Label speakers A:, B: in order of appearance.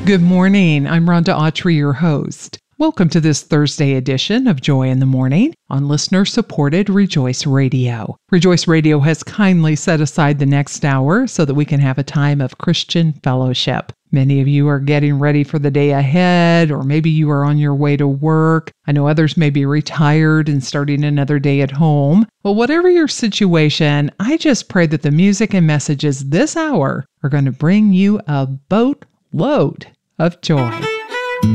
A: Good morning. I'm Rhonda Autry, your host. Welcome to this Thursday edition of Joy in the Morning on listener-supported Rejoice Radio. Rejoice Radio has kindly set aside the next hour so that we can have a time of Christian fellowship. Many of you are getting ready for the day ahead, or maybe you are on your way to work. I know others may be retired and starting another day at home. Well, whatever your situation, I just pray that the music and messages this hour are going to bring you a boatload of joy.